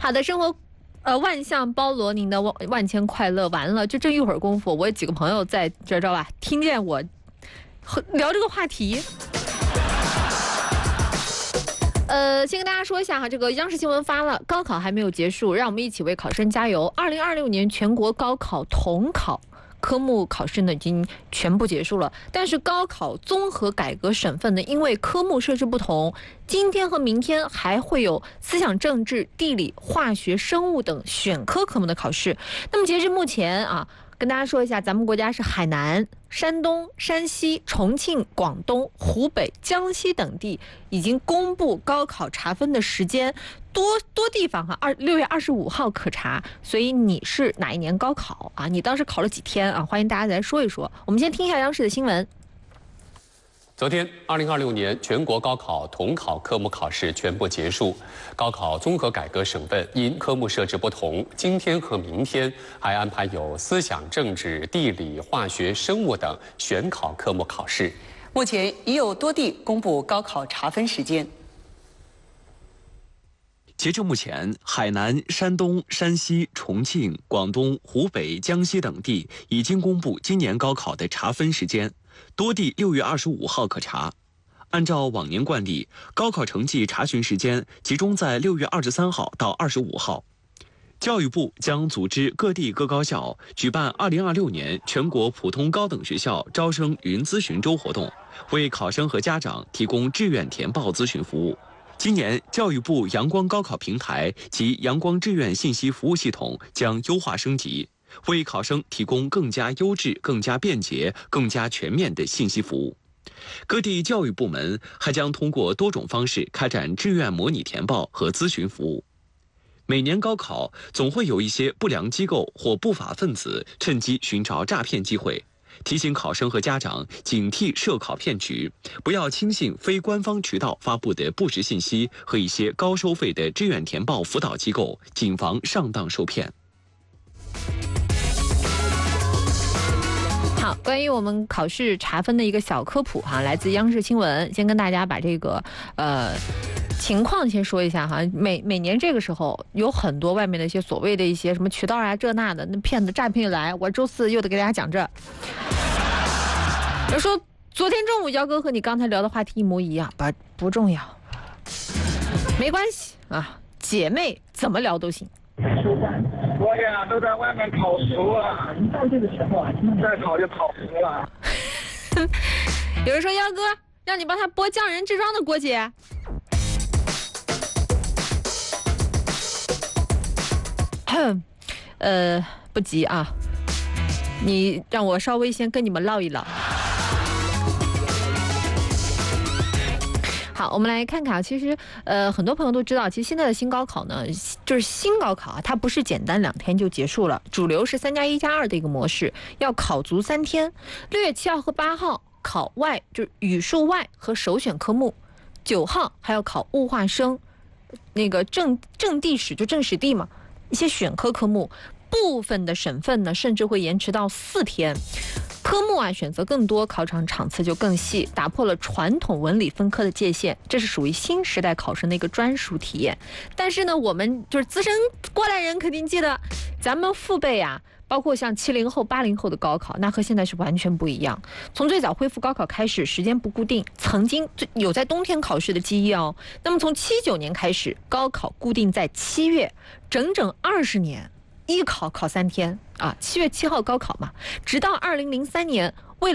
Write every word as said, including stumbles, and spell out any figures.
好的，生活。呃，万象包罗您的万万千快乐。完了，就这一会儿功夫，我有几个朋友在这儿，知道吧？听见我聊这个话题。呃，先跟大家说一下哈，这个央视新闻发了，高考还没有结束，让我们一起为考生加油。二零二六年全国高考统考科目考试呢已经全部结束了，但是高考综合改革省份呢，因为科目设置不同，今天和明天还会有思想政治、地理、化学、生物等选科科目的考试。那么截至目前啊，跟大家说一下，咱们国家是海南、山东、山西、重庆、广东、湖北、江西等地已经公布高考查分的时间，多多地方哈、啊，二六月二十五号可查。所以你是哪一年高考啊？你当时考了几天啊？欢迎大家来说一说。我们先听一下央视的新闻。 昨天，二零二六年全国高考统考科目考试全部结束。高考综合改革省份因科目设置不同，今天和明天还安排有思想政治、地理、化学、生物等选考科目考试。 目前已有多地公布高考查分时间。 截至目前，海南、山东、山西、重庆、广东、湖北、江西等地已经公布今年高考的查分时间，多地六月二十五号可查。按照往年惯例，高考成绩查询时间集中在六月二十三号到二十五号。教育部将组织各地各高校举办二零二六年全国普通高等学校招生云咨询周活动，为考生和家长提供志愿填报咨询服务。今年，教育部阳光高考平台及阳光志愿信息服务系统将优化升级，为考生提供更加优质、更加便捷、更加全面的信息服务。各地教育部门还将通过多种方式开展志愿模拟填报和咨询服务。每年高考总会有一些不良机构或不法分子趁机寻找诈骗机会，提醒考生和家长警惕涉考骗局，不要轻信非官方渠道发布的不实信息和一些高收费的志愿填报辅导机构，谨防上当受骗。 好，关于我们考试查分的一个小科普哈，来自央视新闻，先跟大家把这个呃情况先说一下哈。每每年这个时候，有很多外面的一些所谓的一些什么渠道啊这那的，那骗子诈骗一来，我周四又得给大家讲这。有说昨天中午姚哥和你刚才聊的话题一模一样，不不重要，没关系啊，姐妹怎么聊都行。 我呀，都在外面跑熟了。到这个时候啊，再跑就跑熟了。 有人说幺哥，让你帮他播匠人之庄的郭姐。呃，不急啊，你让我稍微先跟你们唠一唠。好，我们来看看啊，其实呃，很多朋友都知道，其实现在的新高考呢，就是新高考啊，它不是简单两天就结束了，主流是三加一加二的一个模式，要考足三天。六月七号和八号考外，就是语数外和首选科目，九号还要考物化生，那个政政地史就政史地嘛，一些选科科目。部分的省份呢，甚至会延迟到四天。科目啊选择更多，考场场次就更细，打破了传统文理分科的界限，这是属于新时代考生的一个专属体验。但是呢，我们就是资深过来人肯定记得，咱们父辈啊，包括像七零后、八零后的高考，那和现在是完全不一样。从最早恢复高考开始，时间不固定，曾经有在冬天考试的记忆哦。那么从七九年开始，高考固定在七月，整整二十年。一考考三天啊，七月七号高考嘛，直到二零零三年。